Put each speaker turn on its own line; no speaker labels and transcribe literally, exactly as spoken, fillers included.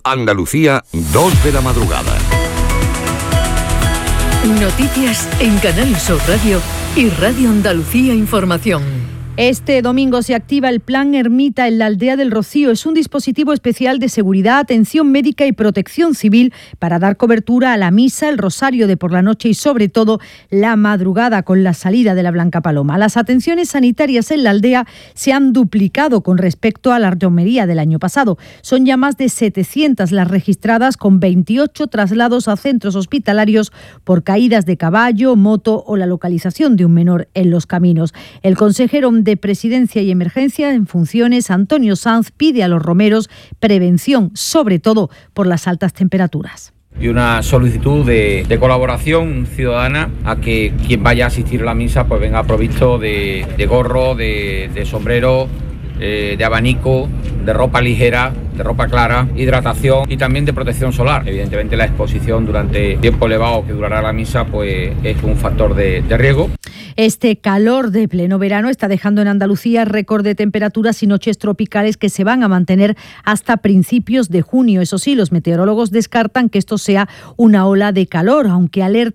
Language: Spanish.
Andalucía, dos de la madrugada.
Noticias en Canal Sur Radio y Radio Andalucía Información.
Este domingo se activa el Plan Ermita en la Aldea del Rocío. Es un dispositivo especial de seguridad, atención médica y protección civil para dar cobertura a la misa, el rosario de por la noche y sobre todo la madrugada con la salida de la Blanca Paloma. Las atenciones sanitarias en la aldea se han duplicado con respecto a la romería del año pasado. Son ya más de setecientas las registradas, con veintiocho traslados a centros hospitalarios por caídas de caballo, moto o la localización de un menor en los caminos. El consejero de Presidencia y Emergencia en funciones, Antonio Sanz, pide a los romeros prevención, sobre todo por las altas temperaturas.
Y una solicitud de, de colaboración ciudadana a que quien vaya a asistir a la misa pues venga provisto de, de gorro, de, de sombrero, eh, de abanico, de ropa ligera, de ropa clara, hidratación y también de protección solar. Evidentemente la exposición durante tiempo elevado que durará la misa pues es un factor de, de riesgo.
Este calor de pleno verano está dejando en Andalucía récord de temperaturas y noches tropicales que se van a mantener hasta principios de junio. Eso sí, los meteorólogos descartan que esto sea una ola de calor, aunque alertan